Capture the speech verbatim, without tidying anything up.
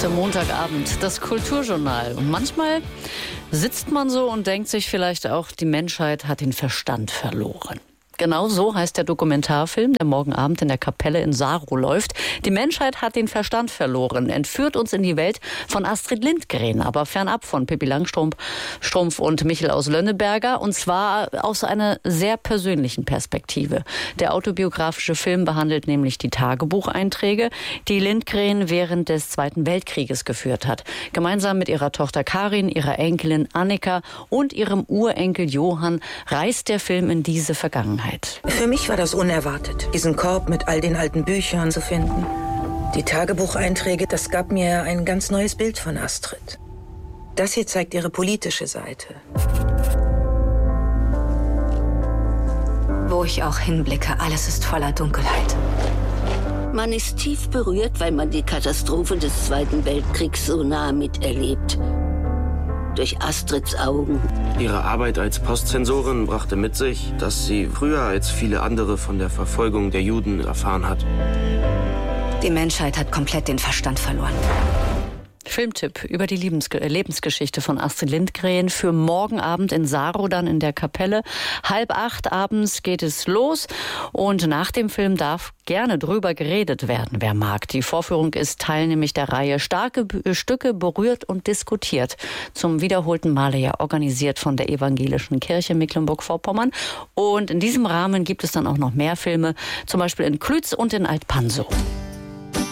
ist der Montagabend, das Kulturjournal. Und manchmal sitzt man so und denkt sich vielleicht auch, die Menschheit hat den Verstand verloren. Genau so heißt der Dokumentarfilm, der morgen Abend in der Kapelle in Sarow läuft. Die Menschheit hat den Verstand verloren, entführt uns in die Welt von Astrid Lindgren, aber fernab von Pippi Langstrumpf Strumpf und Michel aus Lönneberger, und zwar aus einer sehr persönlichen Perspektive. Der autobiografische Film behandelt nämlich die Tagebucheinträge, die Lindgren während des Zweiten Weltkrieges geführt hat. Gemeinsam mit ihrer Tochter Karin, ihrer Enkelin Annika und ihrem Urenkel Johann reist der Film in diese Vergangenheit. Für mich war das unerwartet, diesen Korb mit all den alten Büchern zu finden. Die Tagebucheinträge, das gab mir ein ganz neues Bild von Astrid. Das hier zeigt ihre politische Seite. Wo ich auch hinblicke, alles ist voller Dunkelheit. Man ist tief berührt, weil man die Katastrophe des Zweiten Weltkriegs so nah miterlebt. Durch Astrids Augen. Ihre Arbeit als Postzensorin brachte mit sich, dass sie früher als viele andere von der Verfolgung der Juden erfahren hat. Die Menschheit hat komplett den Verstand verloren. Filmtipp über die Lebensge- Lebensgeschichte von Astrid Lindgren für morgen Abend in Sarow, dann in der Kapelle. Halb acht abends geht es los und nach dem Film darf gerne drüber geredet werden, wer mag. Die Vorführung ist Teil nämlich der Reihe Starke B- Stücke berührt und diskutiert. Zum wiederholten Male ja organisiert von der Evangelischen Kirche Mecklenburg-Vorpommern. Und in diesem Rahmen gibt es dann auch noch mehr Filme, zum Beispiel in Klütz und in Alt-Pansow.